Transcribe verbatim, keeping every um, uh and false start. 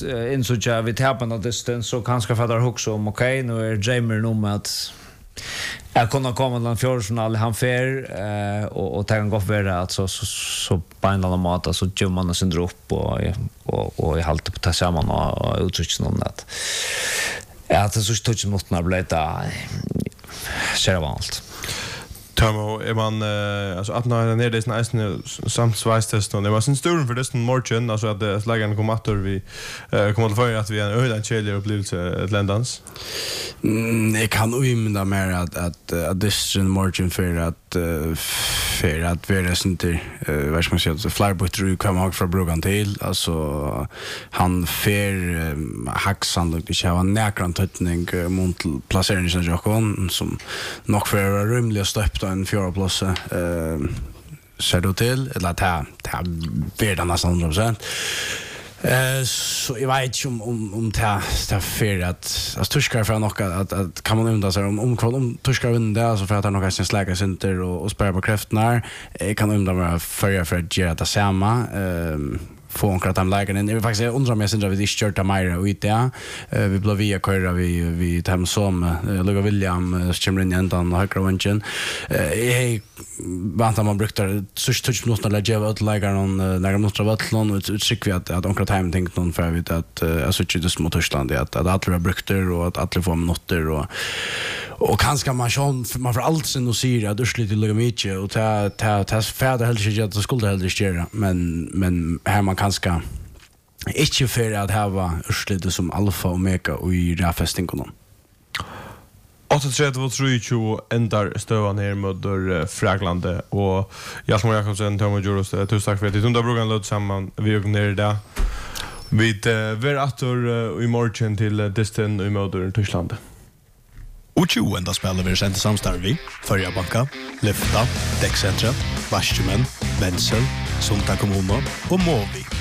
insåg jag vid tappen av distans så kanske fattar också om okej, nu är Jamer nog med att jag kunde komma till en fjärdefinal han fer eh och och ta en gott värde alltså så så på en annan mat så gör man sin dropp och och och i halt på ta samman och uttrycka någon att ja det så touch mot när blåta ser vant. Tomo, är man uh, alltså att när det är nästan samt svajstest och det var sin stor för det morgon alltså att det slagen kom att vi uh, kommer att få att vi är en öden chiller upplevelse ett landans. Mm, jag kan ymda mer att att att det morgon för att uh, för att vi är inte uh, vad ska man säga så flybot tror kan man från Brogan till alltså han fer um, haxan och det var näkran tättning uh, mot placeringen i Japan som nog för rymliga stöpt en fjärde plats eh ser du till eller ta ta värda nästan hundra procent. Eh så jag vet ju om om om ta ta för att att tuskar för något att att kan man undra sig om om kvar om tuskar vinner alltså för att han några sin släga center och och spärra på kräftorna jag kan undra mig för för att göra det samma ehm få en kratam lägen in. Det är faktiskt undrar mig sen vi det körta mer och det vi blev via köra vi vi tar som Luga William Chimrin ändan och högra vänchen. Jag väntar man brukar så touch något när jag var lägger någon när de måste vara någon och utsikt vi att att onkel time tänkt någon för vet att alltså det små Tyskland att att alla brukter och att alla får minuter och och kanske man sjön man för allt sen och säger att ursligt till Luga mycket och ta ta ta färda helt inte att det skulle helt göra men men här man kanske inte för att ha urslit som alfa och omega och i rafestingen. åtta tre två tre två ändar stövan här mot Fraglande och Jasmine Jakobsen Tomo Juros tusen tack för att du undrar Brogan låt samman vi och ner där. Vi ver attor i morgon till Distan i mot Tyskland. Och tjugo enda spelar vi sent samstarv Förja Banka, Lyfta, Däckcentra, Varsjumen, Wenzel, Sunta Kommuno och Movi.